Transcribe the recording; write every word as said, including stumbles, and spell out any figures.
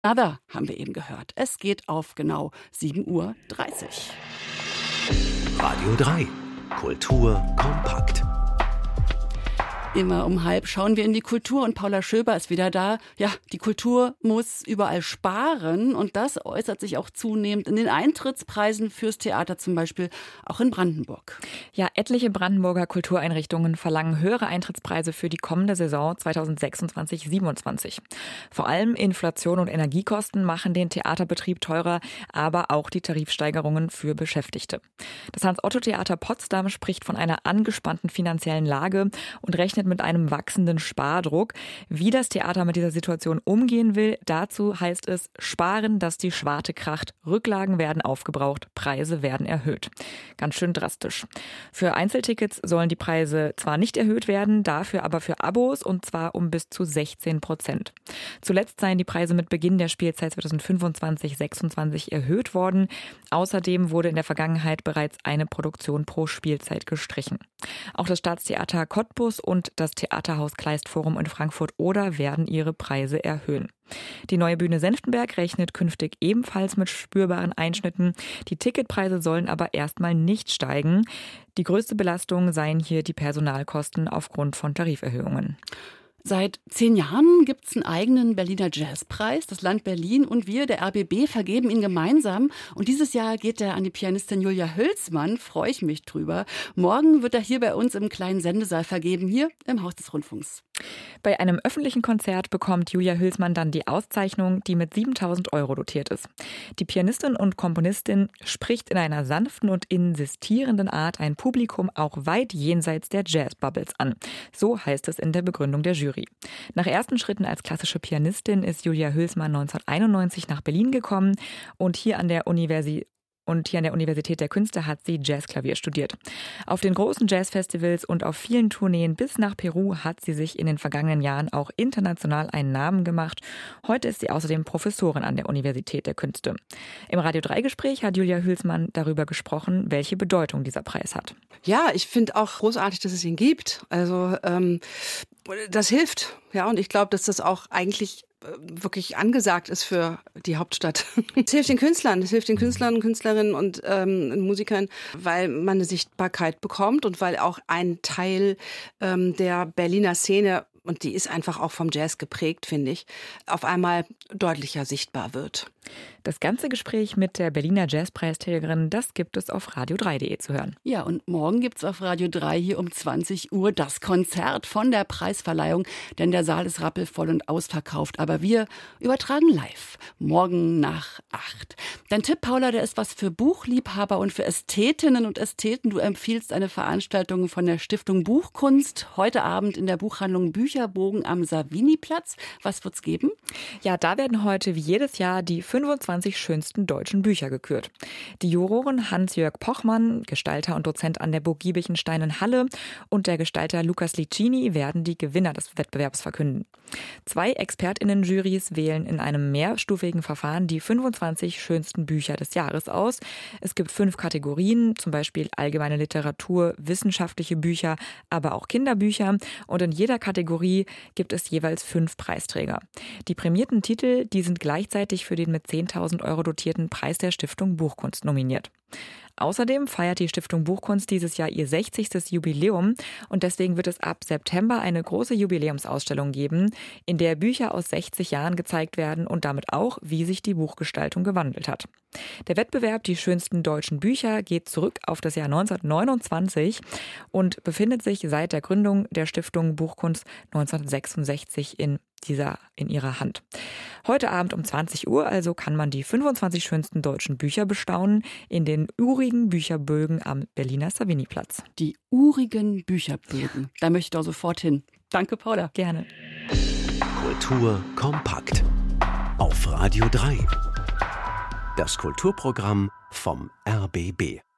Another haben wir eben gehört. Es geht auf genau sieben Uhr dreißig. Radio drei. Kultur kompakt. Immer um halb schauen wir in die Kultur und Paula Schöber ist wieder da. Ja, die Kultur muss überall sparen und das äußert sich auch zunehmend in den Eintrittspreisen fürs Theater, zum Beispiel auch in Brandenburg. Ja, etliche Brandenburger Kultureinrichtungen verlangen höhere Eintrittspreise für die kommende Saison zweitausendsechsundzwanzig siebenundzwanzig. Vor allem Inflation und Energiekosten machen den Theaterbetrieb teurer, aber auch die Tarifsteigerungen für Beschäftigte. Das Hans-Otto-Theater Potsdam spricht von einer angespannten finanziellen Lage und rechnet mit einem wachsenden Spardruck. Wie das Theater mit dieser Situation umgehen will, dazu heißt es sparen, dass die Schwarte kracht. Rücklagen werden aufgebraucht, Preise werden erhöht. Ganz schön drastisch. Für Einzeltickets sollen die Preise zwar nicht erhöht werden, dafür aber für Abos und zwar um bis zu sechzehn Prozent. Zuletzt seien die Preise mit Beginn der Spielzeit zweitausendfünfundzwanzig sechsundzwanzig erhöht worden. Außerdem wurde in der Vergangenheit bereits eine Produktion pro Spielzeit gestrichen. Auch das Staatstheater Cottbus und das Theaterhaus Kleist Forum in Frankfurt-Oder werden ihre Preise erhöhen. Die Neue Bühne Senftenberg rechnet künftig ebenfalls mit spürbaren Einschnitten. Die Ticketpreise sollen aber erstmal nicht steigen. Die größte Belastung seien hier die Personalkosten aufgrund von Tariferhöhungen. Seit zehn Jahren gibt es einen eigenen Berliner Jazzpreis. Das Land Berlin und wir, der R B B, vergeben ihn gemeinsam. Und dieses Jahr geht er an die Pianistin Julia Hülsmann. Freue ich mich drüber. Morgen wird er hier bei uns im kleinen Sendesaal vergeben, hier im Haus des Rundfunks. Bei einem öffentlichen Konzert bekommt Julia Hülsmann dann die Auszeichnung, die mit siebentausend Euro dotiert ist. Die Pianistin und Komponistin spricht in einer sanften und insistierenden Art ein Publikum auch weit jenseits der Jazzbubbles an. So heißt es in der Begründung der Jury. Nach ersten Schritten als klassische Pianistin ist Julia Hülsmann neunzehnhunderteinundneunzig nach Berlin gekommen und hier an der Universität Und hier an der Universität der Künste hat sie Jazzklavier studiert. Auf den großen Jazzfestivals und auf vielen Tourneen bis nach Peru hat sie sich in den vergangenen Jahren auch international einen Namen gemacht. Heute ist sie außerdem Professorin an der Universität der Künste. Im Radio drei Gespräch hat Julia Hülsmann darüber gesprochen, welche Bedeutung dieser Preis hat. Ja, ich finde auch großartig, dass es ihn gibt. Also ähm, das hilft. Ja, und ich glaube, dass das auch eigentlich wirklich angesagt ist für die Hauptstadt. Es hilft den Künstlern, es hilft den Künstlern, Künstlerinnen und ähm, Musikern, weil man eine Sichtbarkeit bekommt und weil auch ein Teil ähm, der Berliner Szene, und die ist einfach auch vom Jazz geprägt, finde ich, auf einmal deutlicher sichtbar wird. Das ganze Gespräch mit der Berliner Jazzpreisträgerin, das gibt es auf radio drei punkt de zu hören. Ja, und morgen gibt es auf Radio drei hier um zwanzig Uhr das Konzert von der Preisverleihung, denn der Saal ist rappelvoll und ausverkauft. Aber wir übertragen live, morgen nach acht. Dein Tipp, Paula, der ist was für Buchliebhaber und für Ästhetinnen und Ästheten. Du empfiehlst eine Veranstaltung von der Stiftung Buchkunst heute Abend in der Buchhandlung Bücherbogen am Saviniplatz. Was wird's geben? Ja, da werden heute wie jedes Jahr die fünfundzwanzig schönsten deutschen Bücher gekürt. Die Juroren Hans-Jörg Pochmann, Gestalter und Dozent an der Burg Giebichenstein in Halle, und der Gestalter Lukas Licini werden die Gewinner des Wettbewerbs verkünden. Zwei ExpertInnen-Jurys wählen in einem mehrstufigen Verfahren die fünfundzwanzig schönsten Bücher des Jahres aus. Es gibt fünf Kategorien, zum Beispiel allgemeine Literatur, wissenschaftliche Bücher, aber auch Kinderbücher. Und in jeder Kategorie gibt es jeweils fünf Preisträger. Die prämierten Titel, die sind gleichzeitig für den mit zehntausend Euro dotierten Preis der Stiftung Buchkunst nominiert. Außerdem feiert die Stiftung Buchkunst dieses Jahr ihr sechzigstes Jubiläum und deswegen wird es ab September eine große Jubiläumsausstellung geben, in der Bücher aus sechzig Jahren gezeigt werden und damit auch, wie sich die Buchgestaltung gewandelt hat. Der Wettbewerb Die schönsten deutschen Bücher geht zurück auf das Jahr neunzehnhundertneunundzwanzig und befindet sich seit der Gründung der Stiftung Buchkunst neunzehnhundertsechsundsechzig in dieser in ihrer Hand. Heute Abend um zwanzig Uhr also kann man die fünfundzwanzig schönsten deutschen Bücher bestaunen in den urigen Bücherbögen am Berliner Saviniplatz. Die urigen Bücherbögen. Da möchte ich doch sofort hin. Danke, Paula. Gerne. Kultur kompakt. Auf Radio drei. Das Kulturprogramm vom R B B.